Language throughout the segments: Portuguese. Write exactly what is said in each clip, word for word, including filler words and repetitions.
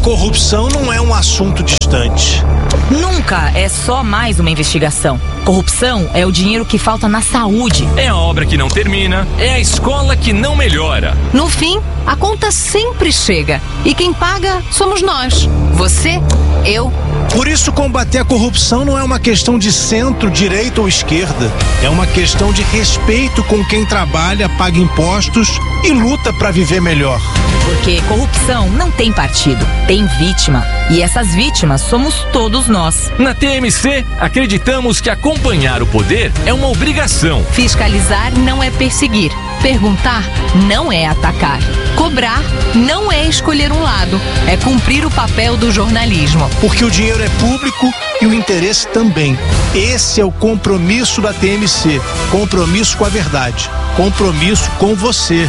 corrupção não é um assunto distante. Nunca é só mais uma investigação. Corrupção é o dinheiro que falta na saúde. É a obra que não termina, é a escola que não melhora. No fim, a conta sempre chega. E quem paga somos nós. Você, eu. Por isso, combater a corrupção não é uma questão de centro, direita ou esquerda. É uma questão de respeito com quem trabalha, paga impostos e luta para viver melhor. Porque corrupção não tem partido, tem vítima. E essas vítimas somos todos nós. Na T M C, acreditamos que acompanhar o poder é uma obrigação. Fiscalizar não é perseguir. Perguntar não é atacar. Cobrar não é escolher um lado. É cumprir o papel do jornalismo. Porque o dinheiro é público e o interesse também. Esse é o compromisso da T M C. Compromisso com a verdade. Compromisso com você.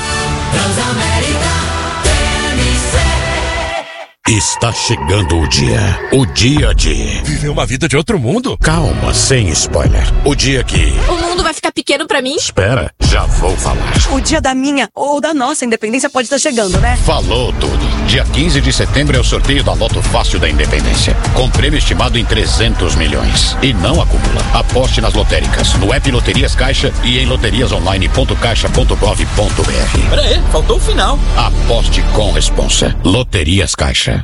Está chegando o dia. O dia de... viver uma vida de outro mundo? Calma, sem spoiler. O dia que... o mundo vai ficar pequeno pra mim? Espera, já vou falar. O dia da minha ou da nossa independência pode estar chegando, né? Falou tudo. Dia quinze de setembro é o sorteio da Loto Fácil da Independência. Com prêmio estimado em trezentos milhões. E não acumula. Aposte nas lotéricas, no app Loterias Caixa e em loterias online ponto caixa ponto gov ponto br. Pera aí, faltou o final. Aposte com responsa. Loterias Caixa.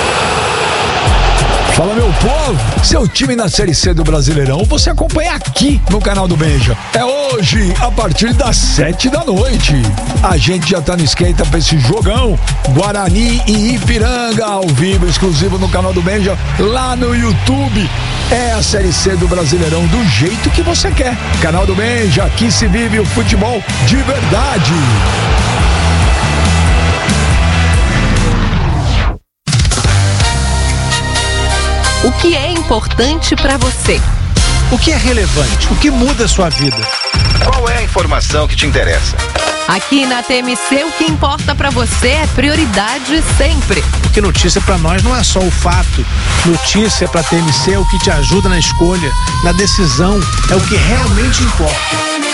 Fala, meu povo, seu time na Série C do Brasileirão você acompanha aqui no canal do Benja. É hoje, a partir das sete da noite. A gente já tá no esquenta pra esse jogão. Guarani e Ipiranga, ao vivo, exclusivo no canal do Benja, lá no YouTube. É a Série C do Brasileirão do jeito que você quer. Canal do Benja, aqui se vive o futebol de verdade. O que é importante para você? O que é relevante? O que muda a sua vida? Qual é a informação que te interessa? Aqui na T M C, o que importa para você é prioridade sempre. Porque notícia para nós não é só o fato. Notícia para T M C é o que te ajuda na escolha, na decisão, é o que realmente importa.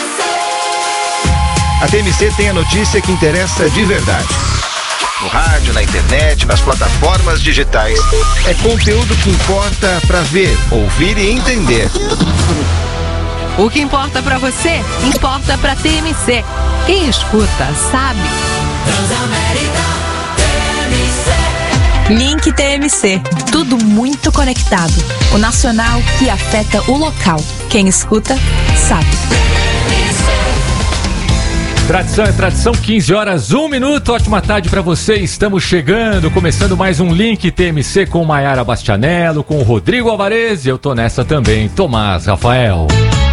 A T M C tem a notícia que interessa de verdade. No rádio, na internet, nas plataformas digitais. É conteúdo que importa para ver, ouvir e entender. O que importa para você, importa para T M C. Quem escuta, sabe. Link T M C. Tudo muito conectado. O nacional que afeta o local. Quem escuta, sabe. Tradição é tradição, quinze horas, um minuto, ótima tarde pra você, estamos chegando, começando mais um Link T M C com Maiara Bastianello, com o Rodrigo Alvarez e eu tô nessa também, Tomás Rafael.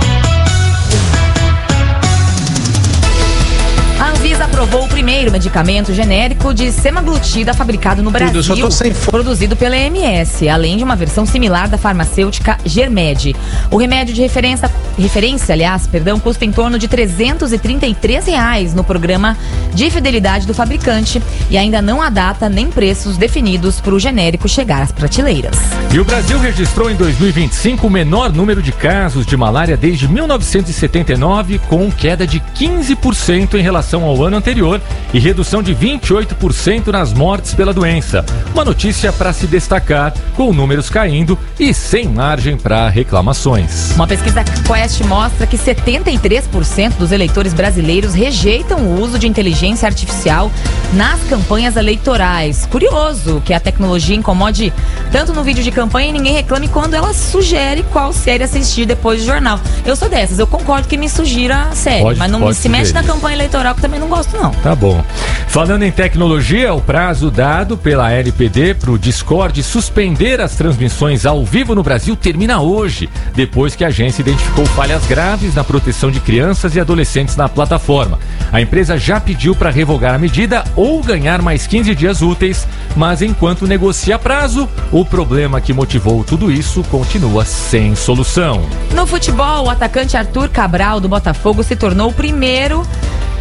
A Anvisa aprovou o primeiro medicamento genérico de semaglutida fabricado no Brasil, eu só tô sem fo- produzido pela A M S, além de uma versão similar da farmacêutica Germed. O remédio de referência, referência, aliás, perdão, custa em torno de trezentos e trinta e três reais no programa de fidelidade do fabricante e ainda não há data nem preços definidos para o genérico chegar às prateleiras. E o Brasil registrou em dois mil e vinte e cinco o menor número de casos de malária desde mil novecentos e setenta e nove, com queda de quinze por cento em relação ao ano anterior e redução de vinte e oito por cento nas mortes pela doença. Uma notícia para se destacar, com números caindo e sem margem para reclamações. Uma pesquisa Quest mostra que setenta e três por cento dos eleitores brasileiros rejeitam o uso de inteligência artificial nas campanhas eleitorais. Curioso que a tecnologia incomode tanto no vídeo de campanha e ninguém reclame quando ela sugere qual série assistir depois do jornal. Eu sou dessas, eu concordo que me sugira a série, Pode, mas não pode se mexe sugerir. na campanha eleitoral que também não gosto não. Tá bom. Falando em tecnologia, o prazo dado pela L P D para o Discord suspender as transmissões ao vivo no Brasil termina hoje, depois que a agência identificou falhas graves na proteção de crianças e adolescentes na plataforma. A empresa já pediu para revogar a medida ou ganhar mais quinze dias úteis, mas enquanto negocia prazo, o problema que motivou tudo isso continua sem solução. No futebol, o atacante Arthur Cabral do Botafogo se tornou o primeiro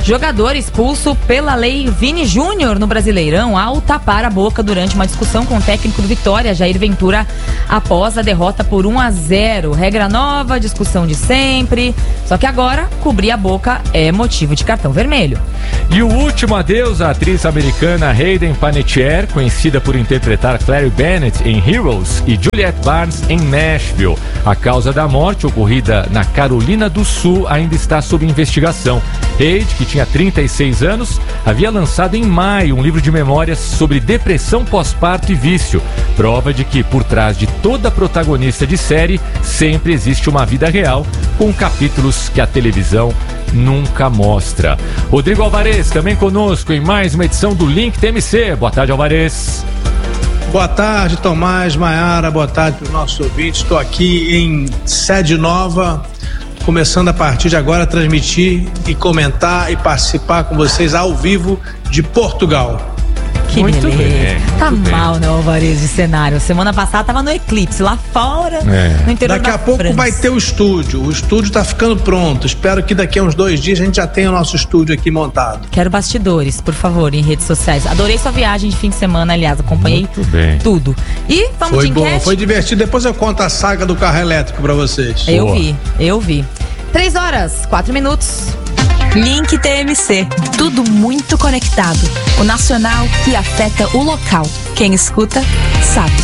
Jogador expulso pela lei Vini Júnior no Brasileirão ao tapar a boca durante uma discussão com o técnico do Vitória, Jair Ventura, após a derrota por um a zero. Regra nova, discussão de sempre. Só que agora, cobrir a boca é motivo de cartão vermelho. E o último adeus à atriz americana Hayden Panettiere, conhecida por interpretar Clary Bennett em Heroes e Juliette Barnes em Nashville. A causa da morte, ocorrida na Carolina do Sul, ainda está sob investigação. Hayden, que tinha trinta e seis anos, havia lançado em maio um livro de memórias sobre depressão pós-parto e vício. Prova de que por trás de toda protagonista de série sempre existe uma vida real, com capítulos que a televisão nunca mostra. Rodrigo Alvarez também conosco em mais uma edição do Link T M C. Boa tarde, Alvarez. Boa tarde, Tomás, Maiara, boa tarde para os nossos ouvintes. Estou aqui em sede nova, começando a partir de agora a transmitir e comentar e participar com vocês ao vivo de Portugal. Que muito beleza. Bem, tá muito mal, bem. né, Alvarez, de cenário. Semana passada tava no eclipse, lá fora, é. no interior Daqui da a pouco França. vai ter o estúdio. O estúdio está ficando pronto. Espero que daqui a uns dois dias a gente já tenha o nosso estúdio aqui montado. Quero bastidores, por favor, em redes sociais. Adorei sua viagem de fim de semana, aliás, acompanhei Muito bem. tudo. E vamos Foi de bom, enquete? foi divertido. Depois eu conto a saga do carro elétrico para vocês. Eu Boa. vi, eu vi. Três horas, quatro minutos. Link T M C. Tudo muito conectado. O nacional que afeta o local. Quem escuta, sabe.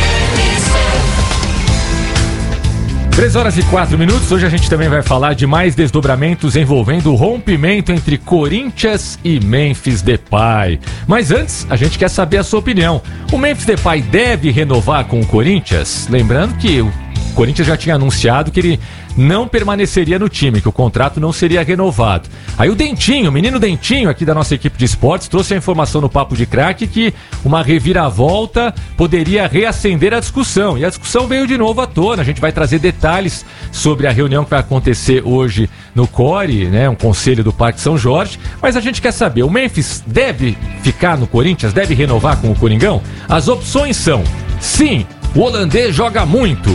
Três horas e quatro minutos. Hoje a gente também vai falar de mais desdobramentos envolvendo o rompimento entre Corinthians e Memphis Depay. Mas antes, a gente quer saber a sua opinião. O Memphis Depay deve renovar com o Corinthians? Lembrando que o Corinthians já tinha anunciado que ele não permaneceria no time, que o contrato não seria renovado. Aí o Dentinho, o menino Dentinho aqui da nossa equipe de esportes, trouxe a informação no Papo de Craque que uma reviravolta poderia reacender a discussão. E a discussão veio de novo à tona. A gente vai trazer detalhes sobre a reunião que vai acontecer hoje no C O R E, né, um conselho do Parque São Jorge. Mas a gente quer saber, o Memphis deve ficar no Corinthians? Deve renovar com o Coringão? As opções são: sim, o holandês joga muito.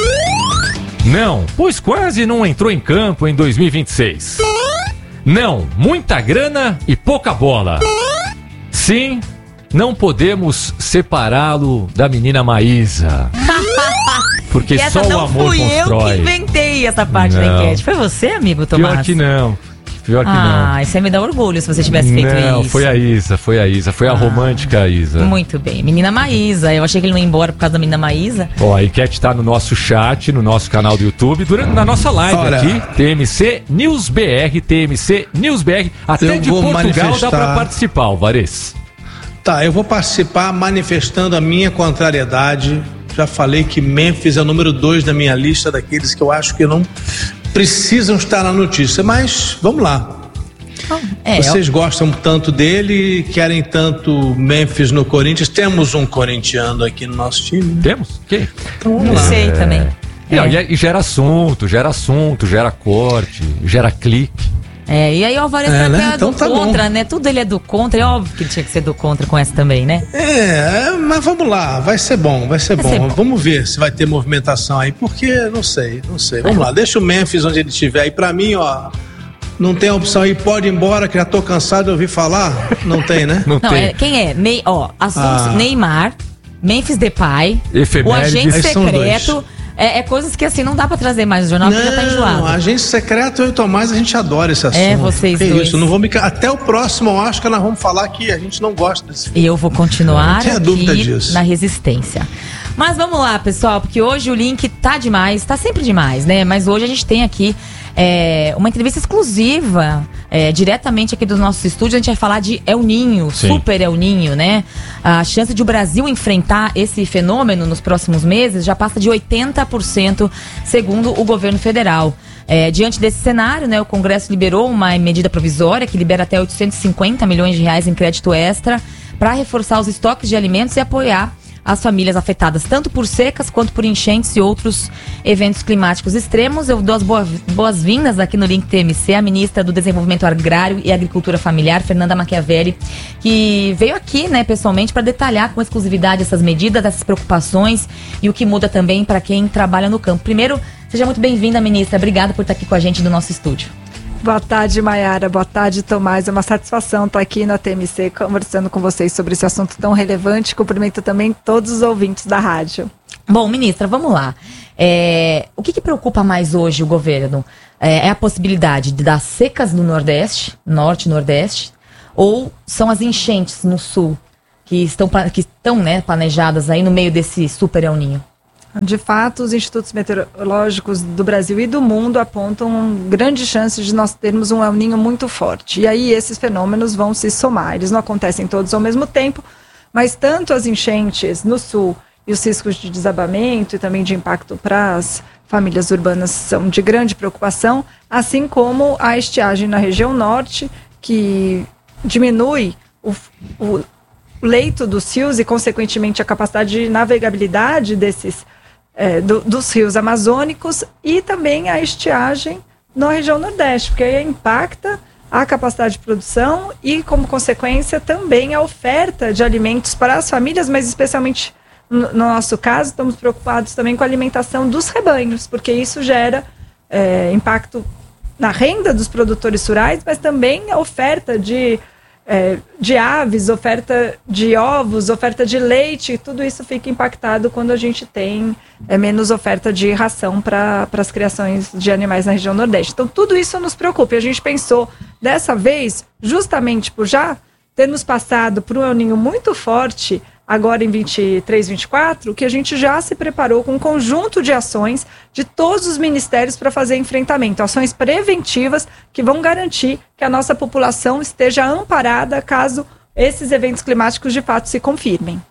Não, pois quase não entrou em campo em dois mil e vinte e seis. Não, muita grana e pouca bola. Sim, não podemos separá-lo da menina Maísa. Porque E só essa o não amor fui constrói. eu que inventei essa parte Não. da enquete. Foi você, amigo Tomás? Pior que não. Pior que ah, não. isso aí me dá orgulho se você tivesse feito Não, isso. foi a Isa, foi a Isa. Foi a Ah. romântica Isa. Muito bem. Menina Maísa. Eu achei que ele não ia embora por causa da menina Maísa. Ó, a enquete tá no nosso chat, no nosso canal do YouTube, durante, na nossa live Olha. aqui, T M C News B R, T M C News B R, até Eu de vou Portugal dá manifestar. pra participar, Alvarez. Tá, eu vou participar manifestando a minha contrariedade. Já falei que Memphis é o número dois da minha lista daqueles que eu acho que não precisam estar na notícia, mas vamos lá. É, Vocês gostam tanto dele, querem tanto Memphis no Corinthians. Temos um corintiano aqui no nosso time. Temos? Quem? Então eu vamos não lá. sei também. E, ó, É. e, é- e gera assunto, gera assunto, gera corte, gera clique. É, e aí o Alvarez É, é, né? é Então do tá contra, bom. né? Tudo ele é do contra. É óbvio que ele tinha que ser do contra com essa também, né? É, mas vamos lá, vai ser bom, vai ser, Vai bom. ser bom. Vamos ver se vai ter movimentação aí, porque não sei, não sei. Vamos lá, deixa o Memphis onde ele estiver. E pra mim, ó, não tem a opção aí, pode ir embora, que já tô cansado de ouvir falar. Não tem, né? Não, Não, tem. é, quem é? Ney, ó, assuntos Ah. Neymar, Memphis Depay, o Efemérides. agente Esses são secreto. É, é coisas que assim não dá pra trazer mais no jornal, porque já tá enjoado. Não, agente secreto, eu e o Tomás, a gente adora esse assunto. É, vocês que dois. isso, não vou me... Até o próximo Oscar nós vamos falar que a gente não gosta desse E eu vou continuar Não tenha aqui dúvida disso. na resistência. Mas vamos lá, pessoal, porque hoje o link tá demais, tá sempre demais, né? Mas hoje a gente tem aqui é, uma entrevista exclusiva, é, diretamente aqui dos nossos estúdios. A gente vai falar de El Ninho, Sim. super El Ninho, né? A chance de o Brasil enfrentar esse fenômeno nos próximos meses já passa de oitenta por cento, segundo o governo federal. É, diante desse cenário, né, o Congresso liberou uma medida provisória que libera até oitocentos e cinquenta milhões de reais em crédito extra para reforçar os estoques de alimentos e apoiar as famílias afetadas tanto por secas quanto por enchentes e outros eventos climáticos extremos. Eu dou as boa- boas-vindas aqui no Link T M C à ministra do Desenvolvimento Agrário e Agricultura Familiar, Fernanda Machiavelli, que veio aqui, né, pessoalmente para detalhar com exclusividade essas medidas, essas preocupações e o que muda também para quem trabalha no campo. Primeiro, seja muito bem-vinda, ministra. Obrigada por estar aqui com a gente no nosso estúdio. Boa tarde, Maiara. Boa tarde, Tomás. É uma satisfação estar aqui na T M C conversando com vocês sobre esse assunto tão relevante. Cumprimento também todos os ouvintes da rádio. Bom, ministra, vamos lá. É, o que, que preocupa mais hoje o governo? É, é a possibilidade de dar secas no Nordeste, Norte e Nordeste, ou são as enchentes no Sul, que estão, que estão né, planejadas aí no meio desse super El Niño? De fato, os institutos meteorológicos do Brasil e do mundo apontam grandes chances de nós termos um El Niño muito forte. E aí esses fenômenos vão se somar. Eles não acontecem todos ao mesmo tempo, mas tanto as enchentes no sul e os riscos de desabamento e também de impacto para as famílias urbanas são de grande preocupação, assim como a estiagem na região norte, que diminui o, o leito dos rios e, consequentemente, a capacidade de navegabilidade desses É, do, dos rios amazônicos, e também a estiagem na região nordeste, porque aí impacta a capacidade de produção e, como consequência, também a oferta de alimentos para as famílias, mas especialmente no, no nosso caso, estamos preocupados também com a alimentação dos rebanhos, porque isso gera é, impacto na renda dos produtores rurais, mas também a oferta de É, de aves, oferta de ovos, oferta de leite, tudo isso fica impactado quando a gente tem é, menos oferta de ração para as criações de animais na região nordeste. Então tudo isso nos preocupa. E a gente pensou dessa vez, justamente por já termos passado por um El Niño muito forte, agora em vinte e três, vinte e quatro, que a gente já se preparou com um conjunto de ações de todos os ministérios para fazer enfrentamento, ações preventivas que vão garantir que a nossa população esteja amparada caso esses eventos climáticos de fato se confirmem.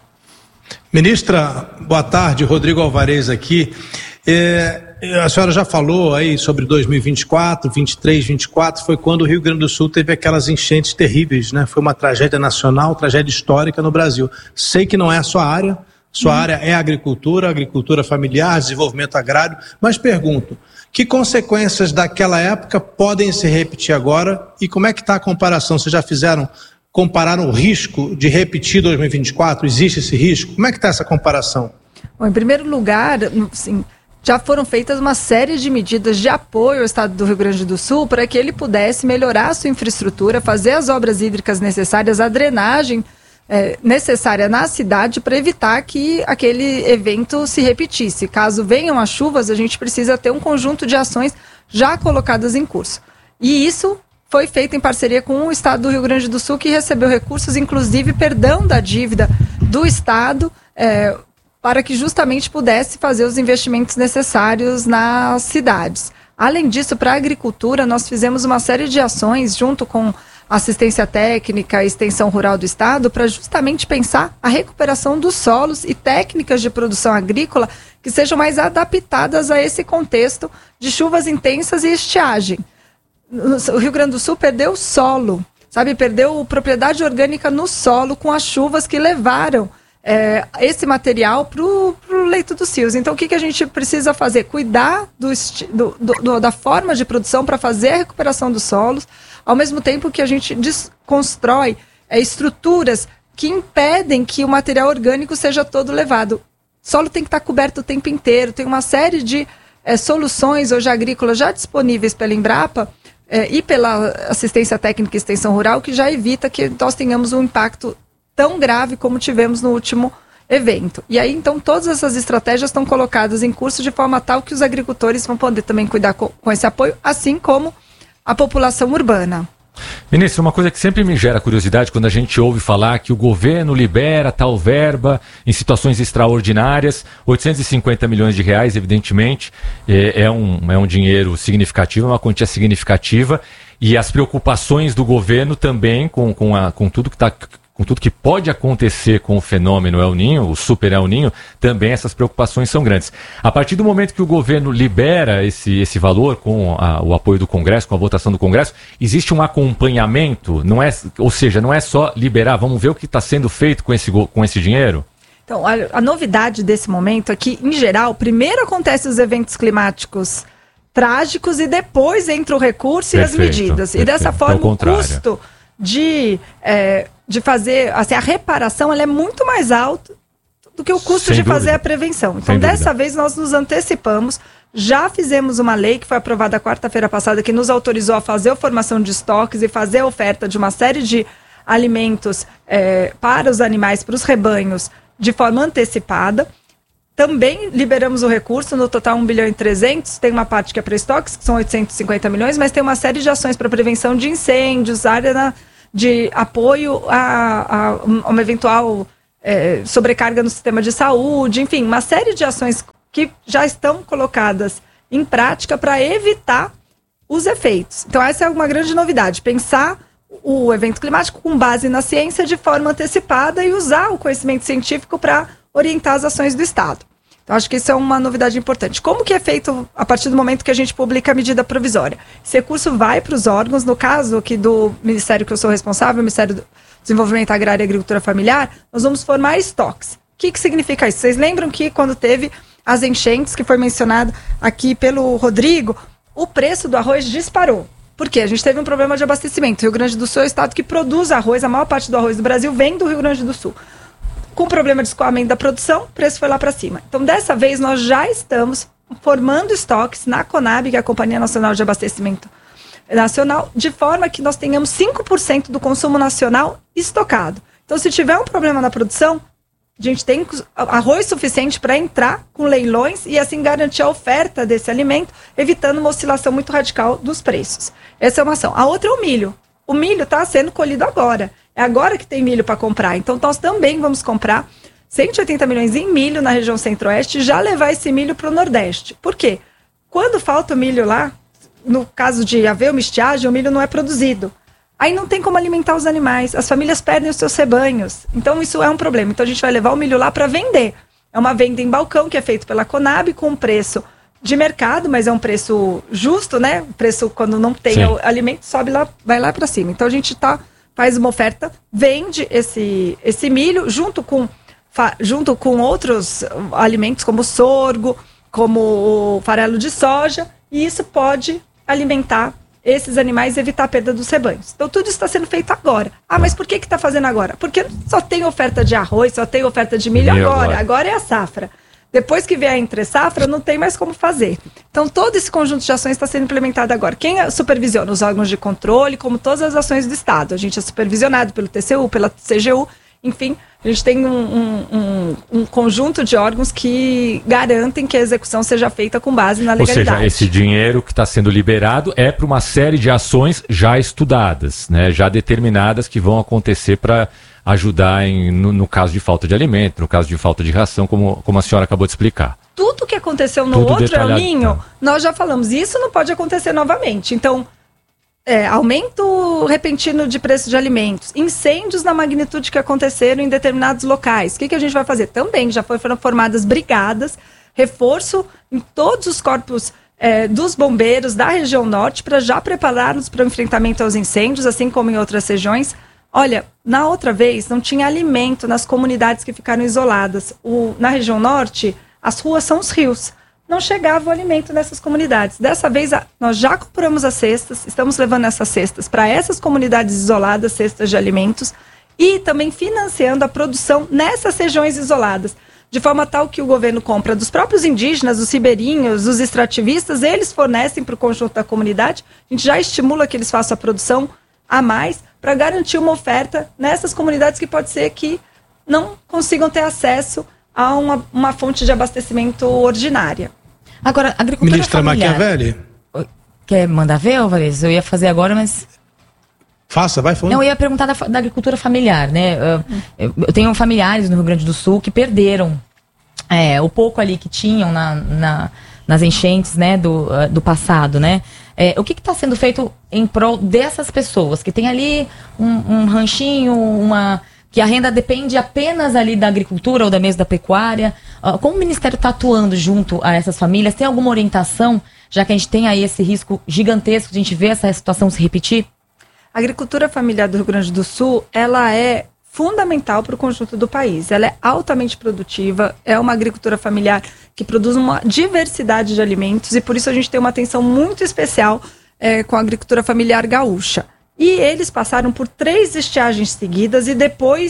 Ministra, boa tarde, Rodrigo Alvarez aqui. É, a senhora já falou aí sobre dois mil e vinte e quatro, vinte e três, vinte e quatro, foi quando o Rio Grande do Sul teve aquelas enchentes terríveis, né? Foi uma tragédia nacional, tragédia histórica no Brasil. Sei que não é a sua área, sua hum. área é agricultura, agricultura familiar, desenvolvimento agrário, mas pergunto, que consequências daquela época podem se repetir agora e como é que está a comparação? Vocês já fizeram, compararam o risco de repetir dois mil e vinte e quatro? Existe esse risco? Como é que está essa comparação? Bom, em primeiro lugar, assim, já foram feitas uma série de medidas de apoio ao estado do Rio Grande do Sul para que ele pudesse melhorar a sua infraestrutura, fazer as obras hídricas necessárias, a drenagem é, necessária na cidade para evitar que aquele evento se repetisse. Caso venham as chuvas, a gente precisa ter um conjunto de ações já colocadas em curso. E isso foi feito em parceria com o estado do Rio Grande do Sul, que recebeu recursos, inclusive perdão da dívida do estado, é, para que justamente pudesse fazer os investimentos necessários nas cidades. Além disso, para a agricultura, nós fizemos uma série de ações junto com assistência técnica e extensão rural do estado para justamente pensar a recuperação dos solos e técnicas de produção agrícola que sejam mais adaptadas a esse contexto de chuvas intensas e estiagem. O Rio Grande do Sul perdeu solo, sabe? Perdeu propriedade orgânica no solo com as chuvas que levaram É, esse material para o leito dos rios. Então, o que, que a gente precisa fazer? Cuidar do, do, do, da forma de produção para fazer a recuperação dos solos, ao mesmo tempo que a gente desconstrói é, estruturas que impedem que o material orgânico seja todo levado. O solo tem que estar coberto o tempo inteiro, tem uma série de é, soluções hoje agrícolas já disponíveis pela Embrapa é, e pela assistência técnica e extensão rural que já evita que nós tenhamos um impacto tão grave como tivemos no último evento. E aí, então, todas essas estratégias estão colocadas em curso de forma tal que os agricultores vão poder também cuidar com, com esse apoio, assim como a população urbana. Ministro, uma coisa que sempre me gera curiosidade quando a gente ouve falar que o governo libera tal verba em situações extraordinárias, oitocentos e cinquenta milhões de reais, evidentemente, é, é, um, é um dinheiro significativo, é uma quantia significativa, e as preocupações do governo também com, com, a, com tudo que está... com tudo que pode acontecer com o fenômeno El Niño, o super El Niño, também essas preocupações são grandes. A partir do momento que o governo libera esse, esse valor com a, o apoio do Congresso, com a votação do Congresso, existe um acompanhamento, não é, ou seja, não é só liberar, vamos ver o que está sendo feito com esse, com esse dinheiro? Então, a, a novidade desse momento é que, em geral, primeiro acontecem os eventos climáticos trágicos e depois entra o recurso perfeito, e as medidas. Perfeito. E dessa forma, o custo de... É, de fazer, assim, a reparação ela é muito mais alta do que o custo Sem de dúvida. fazer a prevenção. Então, Sem dessa dúvida. vez, nós nos antecipamos, já fizemos uma lei que foi aprovada quarta-feira passada, que nos autorizou a fazer a formação de estoques e fazer a oferta de uma série de alimentos é, para os animais, para os rebanhos, de forma antecipada. Também liberamos o recurso, no total um bilhão e trezentos, tem uma parte que é para estoques, que são oitocentos e cinquenta milhões, mas tem uma série de ações para prevenção de incêndios, área na, de apoio a, a uma eventual é, sobrecarga no sistema de saúde, enfim, uma série de ações que já estão colocadas em prática para evitar os efeitos. Então essa é uma grande novidade, pensar o evento climático com base na ciência de forma antecipada e usar o conhecimento científico para orientar as ações do Estado. Então, acho que isso é uma novidade importante. Como que é feito a partir do momento que a gente publica a medida provisória? Esse recurso vai para os órgãos, no caso aqui do Ministério que eu sou responsável, o Ministério do Desenvolvimento Agrário e Agricultura Familiar, nós vamos formar estoques. O que, que significa isso? Vocês lembram que quando teve as enchentes, que foi mencionado aqui pelo Rodrigo, o preço do arroz disparou. Por quê? A gente teve um problema de abastecimento. O Rio Grande do Sul é o estado que produz arroz, a maior parte do arroz do Brasil vem do Rio Grande do Sul. Com problema de escoamento da produção, o preço foi lá para cima. Então, dessa vez, nós já estamos formando estoques na Conab, que é a Companhia Nacional de Abastecimento Nacional, de forma que nós tenhamos cinco por cento do consumo nacional estocado. Então, se tiver um problema na produção, a gente tem arroz suficiente para entrar com leilões e assim garantir a oferta desse alimento, evitando uma oscilação muito radical dos preços. Essa é uma ação. A outra é o milho. O milho está sendo colhido agora. É agora que tem milho para comprar. Então, nós também vamos comprar cento e oitenta milhões em milho na região centro-oeste e já levar esse milho para o nordeste. Por quê? Quando falta o milho lá, no caso de haver uma estiagem, o milho não é produzido. Aí não tem como alimentar os animais, as famílias perdem os seus rebanhos. Então isso é um problema. Então a gente vai levar o milho lá para vender. É uma venda em balcão que é feito pela Conab com um preço de mercado, mas é um preço justo, né? O preço quando não tem Sim. o alimento sobe lá, vai lá para cima. Então a gente tá, faz uma oferta, vende esse, esse milho junto com, fa, junto com outros alimentos como sorgo, como o farelo de soja, e isso pode alimentar esses animais e evitar a perda dos rebanhos. Então tudo isso está sendo feito agora. Ah, mas por que que está fazendo agora? Porque só tem oferta de arroz, só tem oferta de milho agora. agora. Agora é a safra. Depois que vier a entre safra, não tem mais como fazer. Então todo esse conjunto de ações está sendo implementado agora. Quem supervisiona? Os órgãos de controle, como todas as ações do Estado. A gente é supervisionado pelo T C U, pela C G U, enfim, a gente tem um, um, um, um conjunto de órgãos que garantem que a execução seja feita com base na legalidade. Ou seja, esse dinheiro que está sendo liberado é para uma série de ações já estudadas, né, já determinadas que vão acontecer para ajudar em, no, no caso de falta de alimento, no caso de falta de ração, como, como a senhora acabou de explicar. Tudo que aconteceu no Tudo outro El Ninho, nós já falamos, isso não pode acontecer novamente. Então, É, aumento repentino de preço de alimentos, incêndios na magnitude que aconteceram em determinados locais. O que, que a gente vai fazer? Também já foram formadas brigadas, reforço em todos os corpos é, dos bombeiros da região norte para já prepará-los para o enfrentamento aos incêndios, assim como em outras regiões. Olha, na outra vez não tinha alimento nas comunidades que ficaram isoladas. O, na região norte, as ruas são os rios. Não chegava o alimento nessas comunidades. Dessa vez, nós já compramos as cestas, estamos levando essas cestas para essas comunidades isoladas, cestas de alimentos, e também financiando a produção nessas regiões isoladas, de forma tal que o governo compra dos próprios indígenas, dos ribeirinhos, dos extrativistas, eles fornecem para o conjunto da comunidade, a gente já estimula que eles façam a produção a mais, para garantir uma oferta nessas comunidades que pode ser que não consigam ter acesso a uma, uma fonte de abastecimento ordinária. Agora, agricultura Ministra familiar. Machiavelli. Quer mandar ver, Alvarez? Eu ia fazer agora, mas... Faça, vai falando. Não, eu ia perguntar da, da agricultura familiar, né? Eu, eu tenho familiares no Rio Grande do Sul que perderam é, o pouco ali que tinham na, na, nas enchentes, né, do, do passado, né? É, o que está sendo feito em prol dessas pessoas que tem ali um, um ranchinho, uma... que a renda depende apenas ali da agricultura ou da mesma da pecuária. Uh, como o Ministério está atuando junto a essas famílias? Tem alguma orientação, já que a gente tem aí esse risco gigantesco de a gente ver essa situação se repetir? A agricultura familiar do Rio Grande do Sul, ela é fundamental para o conjunto do país. Ela é altamente produtiva, é uma agricultura familiar que produz uma diversidade de alimentos e por isso a gente tem uma atenção muito especial é, com a agricultura familiar gaúcha. E eles passaram por três estiagens seguidas e depois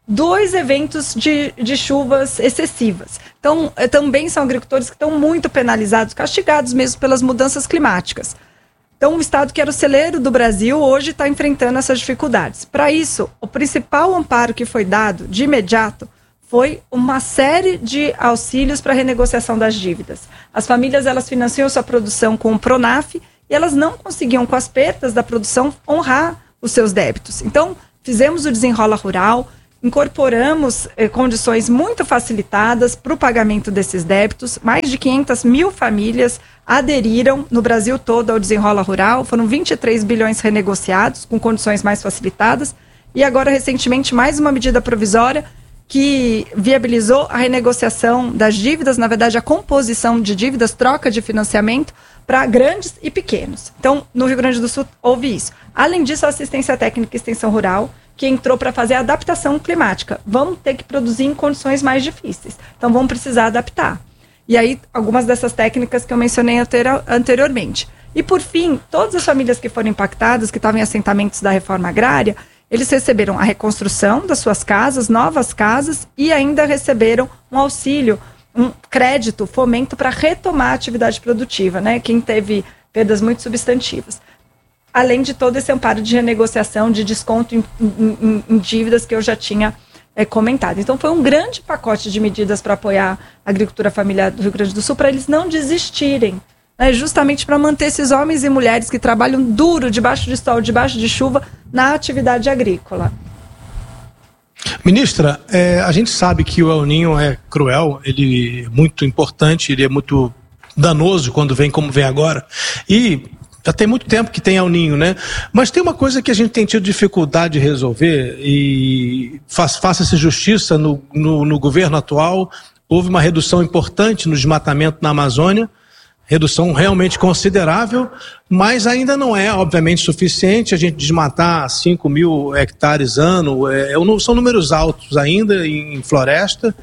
dois eventos de, de chuvas excessivas. Então, também são agricultores que estão muito penalizados, castigados mesmo pelas mudanças climáticas. Então, o estado que era o celeiro do Brasil hoje está enfrentando essas dificuldades. Para isso, o principal amparo que foi dado de imediato foi uma série de auxílios para renegociação das dívidas. As famílias, elas financiam sua produção com o Pronaf e elas não conseguiam, com as perdas da produção, honrar os seus débitos. Então, fizemos o Desenrola Rural, incorporamos eh, condições muito facilitadas para o pagamento desses débitos. Mais de quinhentas mil famílias aderiram no Brasil todo ao Desenrola Rural. Foram vinte e três bilhões renegociados, com condições mais facilitadas. E agora, recentemente, mais uma medida provisória que viabilizou a renegociação das dívidas, na verdade, a composição de dívidas, troca de financiamento para grandes e pequenos. Então, no Rio Grande do Sul, houve isso. Além disso, a assistência técnica e extensão rural, que entrou para fazer a adaptação climática. Vamos ter que produzir em condições mais difíceis. Então, vamos precisar adaptar. E aí, algumas dessas técnicas que eu mencionei anteriormente. E, por fim, todas as famílias que foram impactadas, que estavam em assentamentos da reforma agrária, eles receberam a reconstrução das suas casas, novas casas, e ainda receberam um auxílio, um crédito, fomento para retomar a atividade produtiva, né? Quem teve perdas muito substantivas. Além de todo esse amparo de renegociação, de desconto em, em, em dívidas que eu já tinha é, comentado. Então, foi um grande pacote de medidas para apoiar a agricultura familiar do Rio Grande do Sul, para eles não desistirem. É justamente para manter esses homens e mulheres que trabalham duro, debaixo de sol, debaixo de chuva, na atividade agrícola. Ministra, é, a gente sabe que o El Niño é cruel, ele é muito importante, ele é muito danoso quando vem como vem agora. E já tem muito tempo que tem El Niño, né? Mas tem uma coisa que a gente tem tido dificuldade de resolver, e faz, faça-se justiça no, no, no governo atual. Houve uma redução importante no desmatamento na Amazônia, redução realmente considerável, mas ainda não é, obviamente, suficiente a gente desmatar cinco mil hectares ano. É, são números altos ainda em floresta.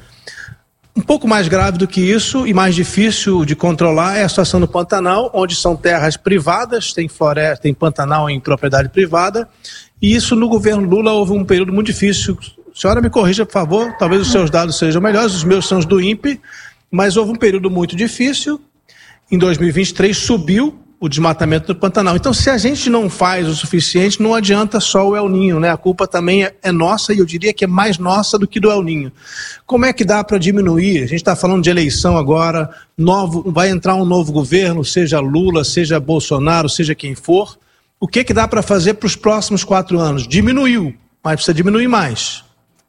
Um pouco mais grave do que isso e mais difícil de controlar é a situação no Pantanal, onde são terras privadas, tem floresta, tem Pantanal em propriedade privada, e isso no governo Lula houve um período muito difícil. A senhora me corrija, por favor, talvez os seus dados sejam melhores, os meus são os do INPE, mas houve um período muito difícil. Em dois mil e vinte e três subiu o desmatamento do Pantanal. Então, se a gente não faz o suficiente, não adianta só o El Niño, né? A culpa também é, é nossa, e eu diria que é mais nossa do que do El Niño. Como é que dá para diminuir? A gente está falando de eleição agora, novo, vai entrar um novo governo, seja Lula, seja Bolsonaro, seja quem for. O que que dá para fazer para os próximos quatro anos? Diminuiu, mas precisa diminuir mais.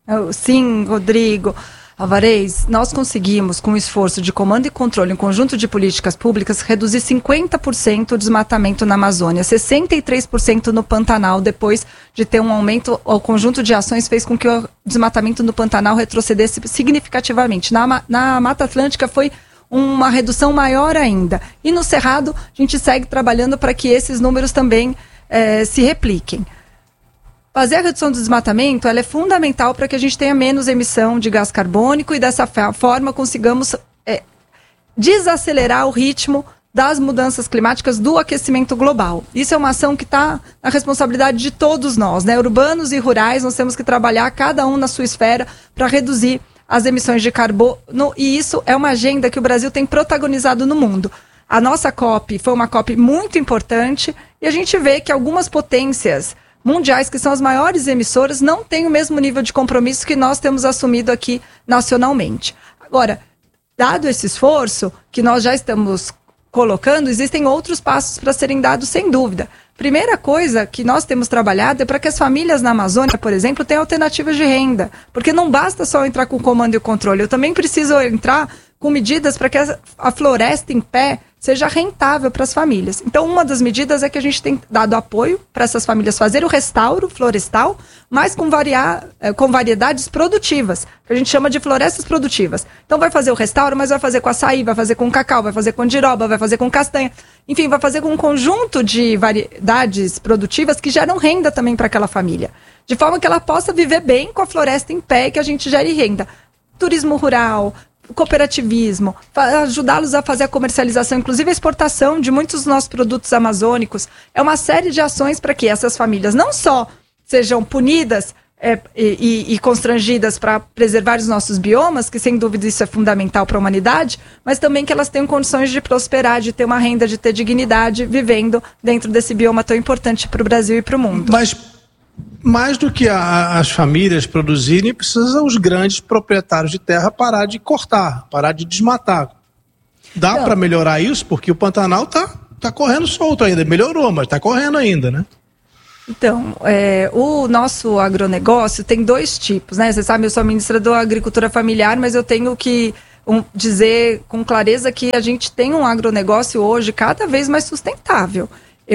Sim, Rodrigo Alvarez, nós conseguimos, com o esforço de comando e controle em conjunto de políticas públicas, reduzir cinquenta por cento o desmatamento na Amazônia, sessenta e três por cento no Pantanal. Depois de ter um aumento, o conjunto de ações fez com que o desmatamento no Pantanal retrocedesse significativamente. Na, na Mata Atlântica foi uma redução maior ainda. E no Cerrado, a gente segue trabalhando para que esses números também eh, se repliquem. Fazer a redução do desmatamento, ela é fundamental para que a gente tenha menos emissão de gás carbônico e dessa forma consigamos é, desacelerar o ritmo das mudanças climáticas, do aquecimento global. Isso é uma ação que está na responsabilidade de todos nós, né? Urbanos e rurais, nós temos que trabalhar cada um na sua esfera para reduzir as emissões de carbono, e isso é uma agenda que o Brasil tem protagonizado no mundo. A nossa COP foi uma COP muito importante e a gente vê que algumas potências mundiais, que são as maiores emissoras, não têm o mesmo nível de compromisso que nós temos assumido aqui nacionalmente. Agora, dado esse esforço que nós já estamos colocando, existem outros passos para serem dados, sem dúvida. Primeira coisa que nós temos trabalhado é para que as famílias na Amazônia, por exemplo, tenham alternativas de renda. Porque não basta só entrar com o comando e o controle, eu também preciso entrar com medidas para que a floresta em pé seja rentável para as famílias. Então, uma das medidas é que a gente tem dado apoio para essas famílias fazer o restauro florestal, mas com, variar, com variedades produtivas, que a gente chama de florestas produtivas. Então, vai fazer o restauro, mas vai fazer com açaí, vai fazer com cacau, vai fazer com andiroba, vai fazer com castanha. Enfim, vai fazer com um conjunto de variedades produtivas que geram renda também para aquela família. De forma que ela possa viver bem com a floresta em pé e que a gente gere renda. Turismo rural, cooperativismo, ajudá-los a fazer a comercialização, inclusive a exportação de muitos dos nossos produtos amazônicos. É uma série de ações para que essas famílias não só sejam punidas É, e, e constrangidas para preservar os nossos biomas, que sem dúvida isso é fundamental para a humanidade, mas também que elas tenham condições de prosperar, de ter uma renda, de ter dignidade, vivendo dentro desse bioma tão importante para o Brasil e para o mundo. Mas mais do que a, as famílias produzirem, precisam os grandes proprietários de terra parar de cortar, parar de desmatar. Dá então, para melhorar isso? Porque o Pantanal está tá correndo solto ainda. Melhorou, mas está correndo ainda, né? Então, é, o nosso agronegócio tem dois tipos, né? Você sabe, eu sou ministra da Agricultura Familiar, mas eu tenho que um, dizer com clareza que a gente tem um agronegócio hoje cada vez mais sustentável.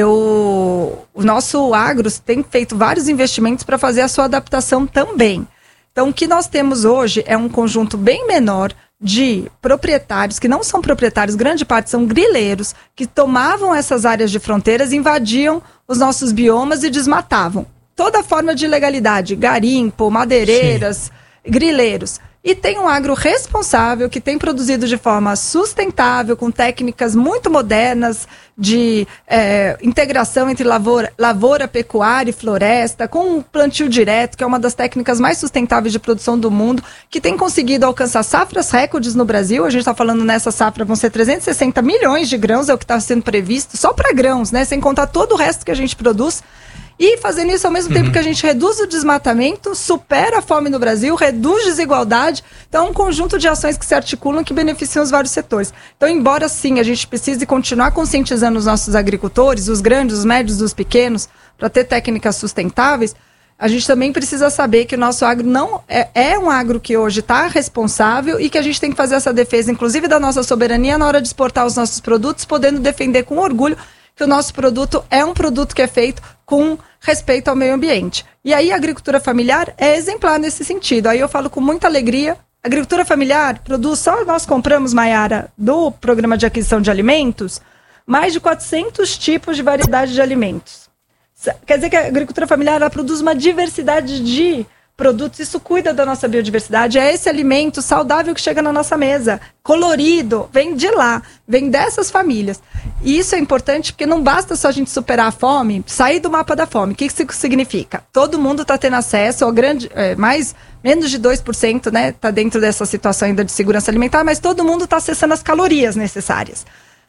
Eu, o nosso agro tem feito vários investimentos para fazer a sua adaptação também. Então, o que nós temos hoje é um conjunto bem menor de proprietários, que não são proprietários, grande parte são grileiros, que tomavam essas áreas de fronteiras, invadiam os nossos biomas e desmatavam. Toda forma de ilegalidade, garimpo, madeireiras, Sim. grileiros. E tem um agro responsável que tem produzido de forma sustentável, com técnicas muito modernas de é, integração entre lavoura, lavoura, pecuária e floresta, com um plantio direto, que é uma das técnicas mais sustentáveis de produção do mundo, que tem conseguido alcançar safras recordes no Brasil. A gente está falando nessa safra, vão ser trezentos e sessenta milhões de grãos, é o que está sendo previsto, só para grãos, né? Sem contar todo o resto que a gente produz. E fazendo isso ao mesmo tempo uhum. que a gente reduz o desmatamento, supera a fome no Brasil, reduz desigualdade. Então, é um conjunto de ações que se articulam que beneficiam os vários setores. Então, embora sim a gente precise continuar conscientizando os nossos agricultores, os grandes, os médios, os pequenos, para ter técnicas sustentáveis, a gente também precisa saber que o nosso agro não é, é um agro que hoje está responsável e que a gente tem que fazer essa defesa, inclusive da nossa soberania, na hora de exportar os nossos produtos, podendo defender com orgulho que o nosso produto é um produto que é feito com respeito ao meio ambiente. E aí a agricultura familiar é exemplar nesse sentido. Aí eu falo com muita alegria, a agricultura familiar produz, só nós compramos, Maiara, do Programa de Aquisição de Alimentos, mais de quatrocentos tipos de variedade de alimentos. Quer dizer que a agricultura familiar ela produz uma diversidade de produtos, isso cuida da nossa biodiversidade, é esse alimento saudável que chega na nossa mesa, colorido, vem de lá, vem dessas famílias. E isso é importante porque não basta só a gente superar a fome, sair do mapa da fome. O que isso significa? Todo mundo está tendo acesso ao grande, é, mais, menos de dois por cento, né, está dentro dessa situação ainda de segurança alimentar, mas todo mundo está acessando as calorias necessárias.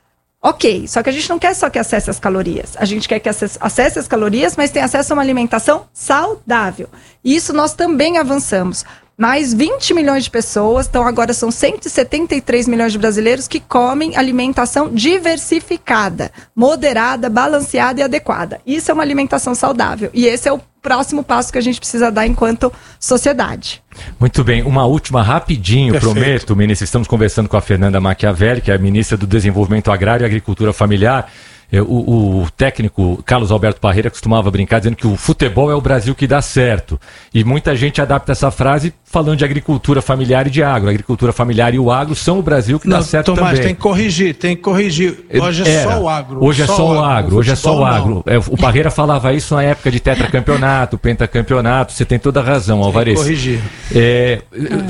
Ok, só que a gente não quer só que acesse as calorias. A gente quer que acesse, acesse as calorias, mas tenha acesso a uma alimentação saudável. E isso nós também avançamos. Mais vinte milhões de pessoas, então agora são cento e setenta e três milhões de brasileiros que comem alimentação diversificada, moderada, balanceada e adequada. Isso é uma alimentação saudável. E esse é o próximo passo que a gente precisa dar enquanto sociedade. Muito bem, uma última rapidinho, Perfeito. prometo, ministra. Estamos conversando com a Fernanda Machiavelli, que é a ministra do Desenvolvimento Agrário e Agricultura Familiar. O, o técnico Carlos Alberto Parreira costumava brincar dizendo que o futebol é o Brasil que dá certo. E muita gente adapta essa frase falando de agricultura familiar e de agro. A agricultura familiar e o agro são o Brasil que não, dá certo Tomás, também. tem que corrigir, tem que corrigir. Hoje é Era. só o agro. Hoje é só, só o agro, agro. hoje é só o agro. É, o Parreira falava isso na época de tetracampeonato, pentacampeonato. Você tem toda a razão, Alvarez. Tem que corrigir. É...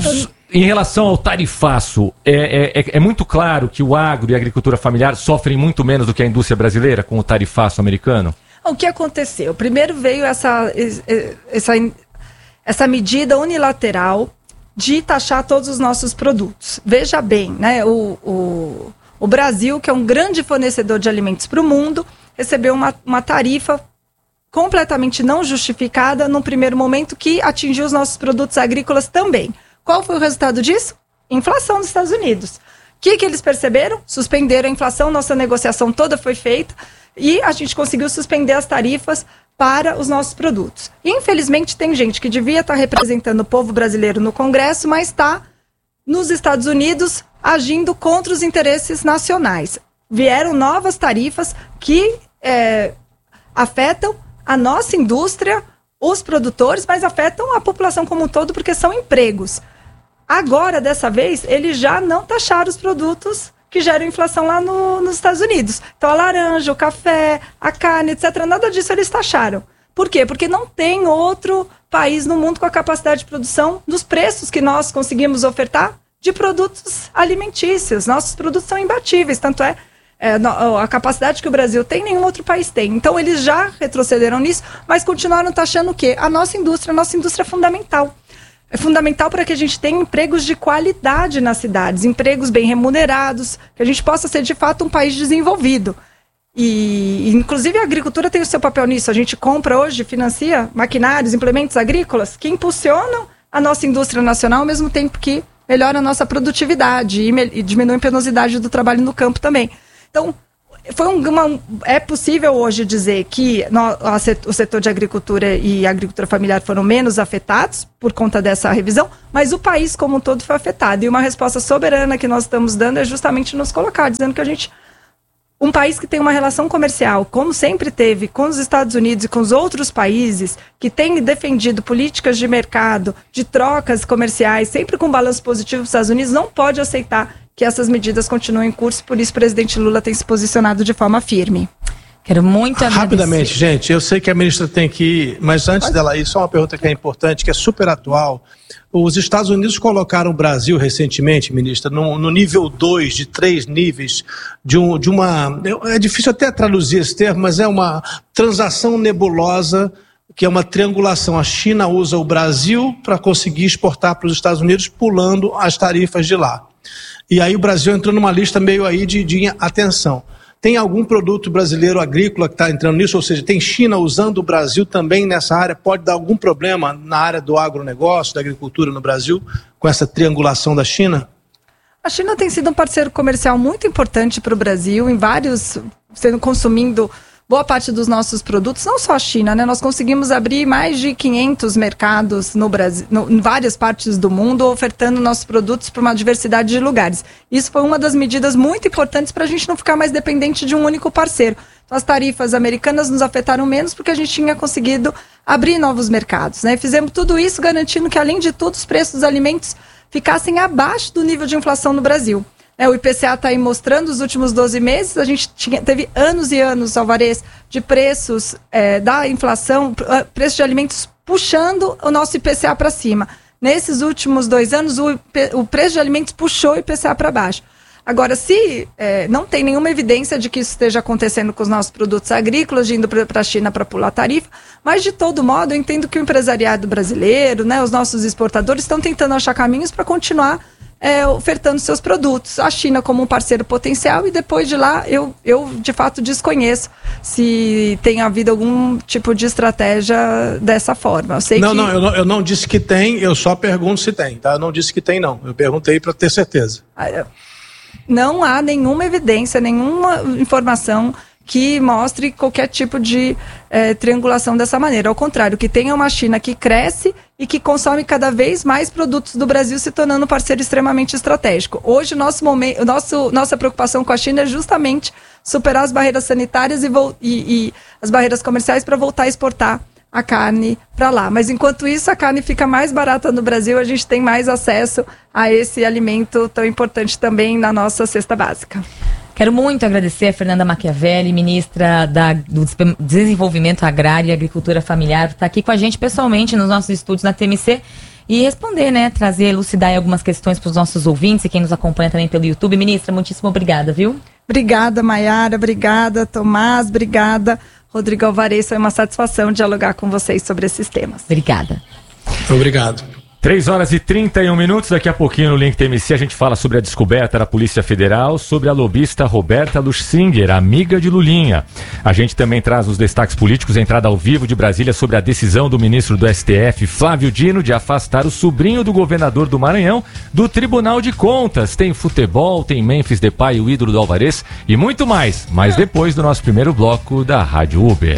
Em relação ao tarifaço, é, é, é muito claro que o agro e a agricultura familiar sofrem muito menos do que a indústria brasileira com o tarifaço americano? O que aconteceu? Primeiro veio essa, essa, essa medida unilateral de taxar todos os nossos produtos. Veja bem, né, o, o, o Brasil, que é um grande fornecedor de alimentos para o mundo, recebeu uma, uma tarifa completamente não justificada num primeiro momento que atingiu os nossos produtos agrícolas também. Qual foi o resultado disso? Inflação nos Estados Unidos. O que, que eles perceberam? Suspenderam a inflação, nossa negociação toda foi feita e a gente conseguiu suspender as tarifas para os nossos produtos. Infelizmente, tem gente que devia estar representando o povo brasileiro no Congresso, mas está nos Estados Unidos agindo contra os interesses nacionais. Vieram novas tarifas que é, afetam a nossa indústria, os produtores, mas afetam a população como um todo porque são empregos. Agora, dessa vez, eles já não taxaram os produtos que geram inflação lá no, nos Estados Unidos. Então, a laranja, o café, a carne, etcétera, nada disso eles taxaram. Por quê? Porque não tem outro país no mundo com a capacidade de produção dos preços que nós conseguimos ofertar de produtos alimentícios. Nossos produtos são imbatíveis, tanto é é, a capacidade que o Brasil tem, nenhum outro país tem. Então, eles já retrocederam nisso, mas continuaram taxando o quê? A nossa indústria. A nossa indústria é fundamental. É fundamental para que a gente tenha empregos de qualidade nas cidades, empregos bem remunerados, que a gente possa ser, de fato, um país desenvolvido. E, inclusive, a agricultura tem o seu papel nisso. A gente compra hoje, financia maquinários, implementos agrícolas que impulsionam a nossa indústria nacional, ao mesmo tempo que melhora a nossa produtividade e, me, e diminui a penosidade do trabalho no campo também. Então, foi um, uma, é possível hoje dizer que no, a, o setor de agricultura e agricultura familiar foram menos afetados por conta dessa revisão, mas o país como um todo foi afetado. E uma resposta soberana que nós estamos dando é justamente nos colocar, dizendo que a gente, um país que tem uma relação comercial, como sempre teve com os Estados Unidos e com os outros países, que tem defendido políticas de mercado, de trocas comerciais, sempre com balanço positivo dos Estados Unidos, não pode aceitar que essas medidas continuem em curso, por isso o presidente Lula tem se posicionado de forma firme. Quero muito agradecer. Rapidamente, gente, eu sei que a ministra tem que ir, mas antes dela ir, só uma pergunta que é importante, que é super atual. Os Estados Unidos colocaram o Brasil recentemente, ministra, no, no nível dois de três níveis de, um, de uma... É difícil até traduzir esse termo, mas é uma transação nebulosa, que é uma triangulação. A China usa o Brasil para conseguir exportar para os Estados Unidos, pulando as tarifas de lá. E aí o Brasil entrou numa lista meio aí de, de atenção. Tem algum produto brasileiro agrícola que está entrando nisso? Ou seja, tem China usando o Brasil também nessa área? Pode dar algum problema na área do agronegócio, da agricultura no Brasil, com essa triangulação da China? A China tem sido um parceiro comercial muito importante para o Brasil, em vários, sendo consumindo boa parte dos nossos produtos, não só a China, né? Nós conseguimos abrir mais de quinhentos mercados no Brasil, no, em várias partes do mundo, ofertando nossos produtos para uma diversidade de lugares. Isso foi uma das medidas muito importantes para a gente não ficar mais dependente de um único parceiro. Então, as tarifas americanas nos afetaram menos porque a gente tinha conseguido abrir novos mercados, né? Fizemos tudo isso garantindo que, além de tudo, os preços dos alimentos ficassem abaixo do nível de inflação no Brasil. É, o I P C A está aí mostrando os últimos doze meses, a gente tinha, teve anos e anos, Alvarez, de preços é, da inflação, preços de alimentos puxando o nosso I P C A para cima. Nesses últimos dois anos, o, I P, o preço de alimentos puxou o I P C A para baixo. Agora, se é, não tem nenhuma evidência de que isso esteja acontecendo com os nossos produtos agrícolas, de indo para a China para pular a tarifa, mas, de todo modo, eu entendo que o empresariado brasileiro, né, os nossos exportadores, estão tentando achar caminhos para continuar É, ofertando seus produtos. A China como um parceiro potencial, e depois de lá eu, eu de fato desconheço se tem havido algum tipo de estratégia dessa forma. Eu sei não, que... não, eu não, eu não disse que tem, eu só pergunto se tem, tá? Eu não disse que tem, não. Eu perguntei para ter certeza. Não há nenhuma evidência, nenhuma informação que mostre qualquer tipo de é, triangulação dessa maneira. Ao contrário, o que tem é uma China que cresce e que consome cada vez mais produtos do Brasil, se tornando um parceiro extremamente estratégico. Hoje, nosso momento, nosso, nossa preocupação com a China é justamente superar as barreiras sanitárias e, e, e as barreiras comerciais para voltar a exportar a carne para lá. Mas, enquanto isso, a carne fica mais barata no Brasil, a gente tem mais acesso a esse alimento tão importante também na nossa cesta básica. Quero muito agradecer a Fernanda Machiavelli, ministra da, do Desenvolvimento Agrário e Agricultura Familiar, por estar aqui com a gente pessoalmente nos nossos estúdios na T M C e responder, né, trazer, elucidar algumas questões para os nossos ouvintes e quem nos acompanha também pelo YouTube. Ministra, muitíssimo obrigada, viu? Obrigada, Maiara, obrigada, Tomás, obrigada, Rodrigo Alvarez. Foi uma satisfação dialogar com vocês sobre esses temas. Obrigada. Obrigado. três horas e trinta e um minutos, daqui a pouquinho no Link T M C a gente fala sobre a descoberta da Polícia Federal sobre a lobista Roberta Luxinger, amiga de Lulinha. A gente também traz os destaques políticos, entrada ao vivo de Brasília sobre a decisão do ministro do S T F, Flávio Dino, de afastar o sobrinho do governador do Maranhão do Tribunal de Contas. Tem futebol, tem Memphis Depay, o ídolo do Alvarez e muito mais, mas depois do nosso primeiro bloco da Rádio Uber.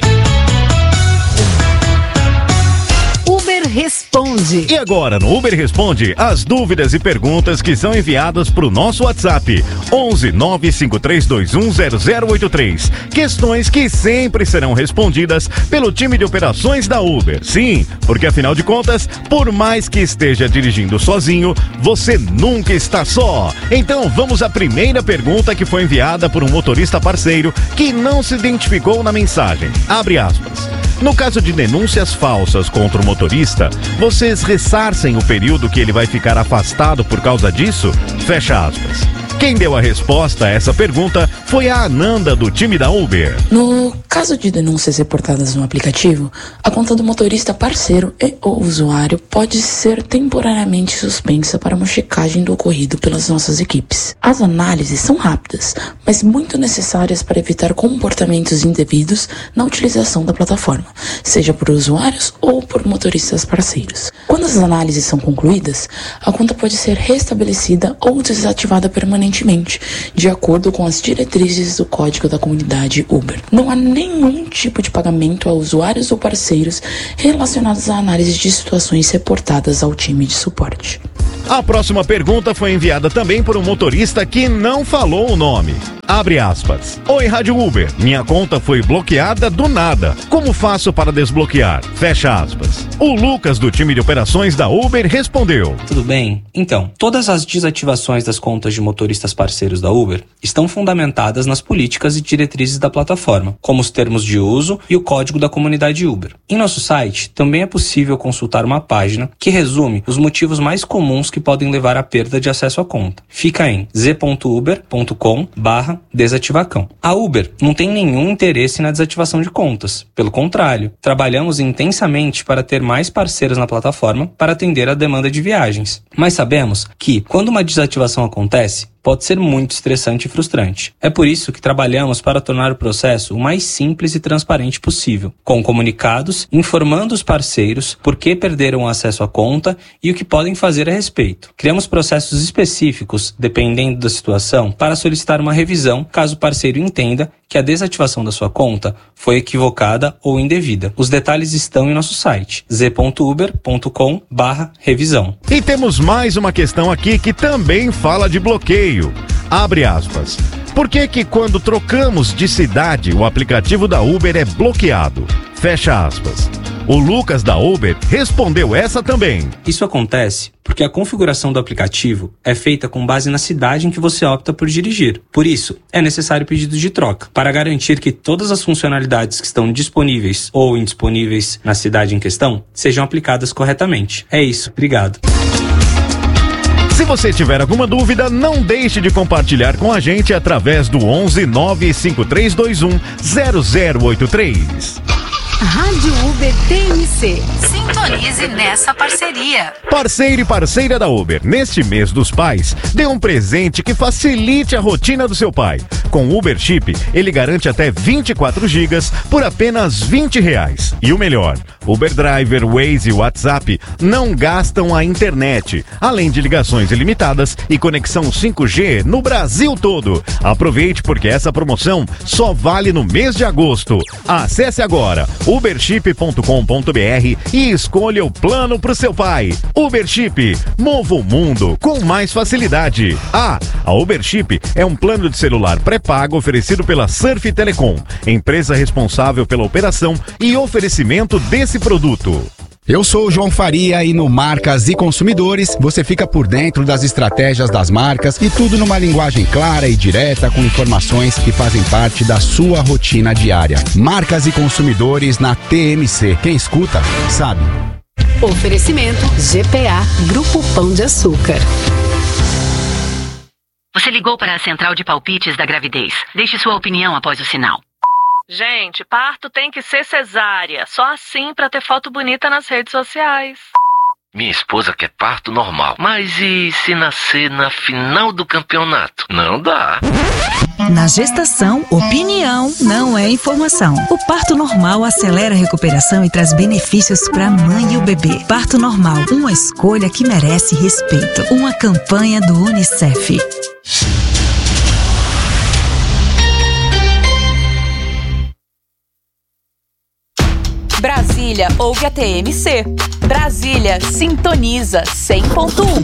Responde. E agora no Uber Responde, as dúvidas e perguntas que são enviadas para o nosso WhatsApp onze nove cinco três dois um zero zero oito três. Questões que sempre serão respondidas pelo time de operações da Uber. Sim, porque afinal de contas, por mais que esteja dirigindo sozinho, você nunca está só. Então vamos à primeira pergunta que foi enviada por um motorista parceiro que não se identificou na mensagem. Abre aspas. No caso de denúncias falsas contra o motorista, vocês ressarcem o período que ele vai ficar afastado por causa disso? Fecha aspas. Quem deu a resposta a essa pergunta foi a Ananda, do time da Uber. No caso de denúncias reportadas no aplicativo, a conta do motorista parceiro e ou usuário pode ser temporariamente suspensa para uma checagem do ocorrido pelas nossas equipes. As análises são rápidas, mas muito necessárias para evitar comportamentos indevidos na utilização da plataforma, seja por usuários ou por motoristas parceiros. Quando as análises são concluídas, a conta pode ser restabelecida ou desativada permanentemente, de acordo com as diretrizes do Código da Comunidade Uber. Não há nenhum tipo de pagamento a usuários ou parceiros relacionados à análise de situações reportadas ao time de suporte. A próxima pergunta foi enviada também por um motorista que não falou o nome. Abre aspas. Oi, Rádio Uber. Minha conta foi bloqueada do nada. Como faço para desbloquear? Fecha aspas. O Lucas, do time de operações da Uber, respondeu. Tudo bem? Então, todas as desativações das contas de motoristas parceiros da Uber estão fundamentadas nas políticas e diretrizes da plataforma, como os termos de uso e o código da comunidade Uber. Em nosso site, também é possível consultar uma página que resume os motivos mais comuns que podem levar à perda de acesso à conta. Fica em z ponto uber ponto com barra desativacão. A Uber não tem nenhum interesse na desativação de contas. Pelo contrário, trabalhamos intensamente para ter mais parceiros na plataforma para atender a demanda de viagens. Mas sabemos que, quando uma desativação acontece, pode ser muito estressante e frustrante. É por isso que trabalhamos para tornar o processo o mais simples e transparente possível, com comunicados informando os parceiros por que perderam o acesso à conta e o que podem fazer a respeito. Criamos processos específicos, dependendo da situação, para solicitar uma revisão caso o parceiro entenda que a desativação da sua conta foi equivocada ou indevida. Os detalhes estão em nosso site, z ponto uber ponto com barra revisão. E temos mais uma questão aqui que também fala de bloqueio. Abre aspas. Por que que quando trocamos de cidade o aplicativo da Uber é bloqueado? Fecha aspas. O Lucas da Uber respondeu essa também. Isso acontece porque a configuração do aplicativo é feita com base na cidade em que você opta por dirigir. Por isso, é necessário pedido de troca, para garantir que todas as funcionalidades que estão disponíveis ou indisponíveis na cidade em questão sejam aplicadas corretamente. É isso, obrigado. Se você tiver alguma dúvida, não deixe de compartilhar com a gente através do onze nove cinco três dois um zero zero oito três. Rádio Uber T M C. Sintonize nessa parceria. Parceiro e parceira da Uber, neste mês dos pais, dê um presente que facilite a rotina do seu pai. Com o Uber Chip, ele garante até vinte e quatro gigas por apenas vinte reais. E o melhor, Uber Driver, Waze e WhatsApp não gastam a internet, além de ligações ilimitadas e conexão cinco G no Brasil todo. Aproveite porque essa promoção só vale no mês de agosto. Acesse agora uberchip ponto com ponto br e escolha o plano pro seu pai. Uberchip, mova o mundo com mais facilidade. Ah, a Uberchip é um plano de celular pré-pago oferecido pela Surf Telecom, empresa responsável pela operação e oferecimento desse produto. Eu sou o João Faria e no Marcas e Consumidores você fica por dentro das estratégias das marcas e tudo numa linguagem clara e direta com informações que fazem parte da sua rotina diária. Marcas e Consumidores na T M C. Quem escuta, sabe. Oferecimento G P A, Grupo Pão de Açúcar. Você ligou para a central de palpites da gravidez. Deixe sua opinião após o sinal. Gente, parto tem que ser cesárea. Só assim pra ter foto bonita nas redes sociais. Minha esposa quer parto normal. Mas e se nascer na final do campeonato? Não dá. Na gestação, opinião não é informação. O parto normal acelera a recuperação e traz benefícios para a mãe e o bebê. Parto normal, uma escolha que merece respeito. Uma campanha do Unicef. Brasília, ouve a T M C. Brasília, sintoniza cem ponto um.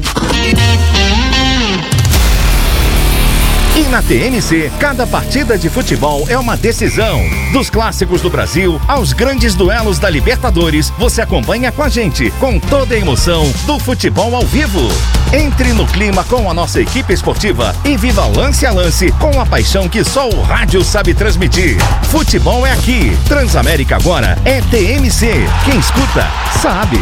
E na T M C, cada partida de futebol é uma decisão. Dos clássicos do Brasil aos grandes duelos da Libertadores, você acompanha com a gente, com toda a emoção do futebol ao vivo. Entre no clima com a nossa equipe esportiva e viva lance a lance com a paixão que só o rádio sabe transmitir. Futebol é aqui. Transamérica agora é T M C. Quem escuta, sabe.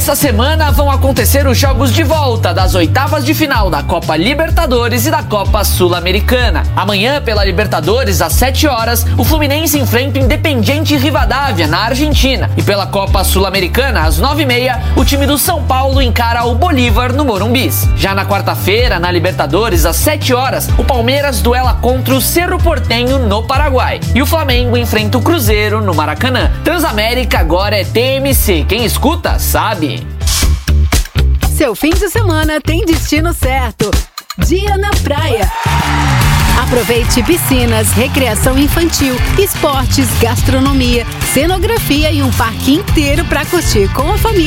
Nesta semana vão acontecer os jogos de volta das oitavas de final da Copa Libertadores e da Copa Sul-Americana. Amanhã, pela Libertadores, às sete horas, o Fluminense enfrenta o Independiente Rivadavia, na Argentina. E pela Copa Sul-Americana, às nove e meia, o time do São Paulo encara o Bolívar no Morumbis. Já na quarta-feira, na Libertadores, às sete horas, o Palmeiras duela contra o Cerro Porteño no Paraguai. E o Flamengo enfrenta o Cruzeiro no Maracanã. Transamérica agora é T M C. Quem escuta, sabe. Seu fim de semana tem destino certo. Dia na praia. Aproveite piscinas, recreação infantil, esportes, gastronomia, cenografia e um parque inteiro para curtir com a família.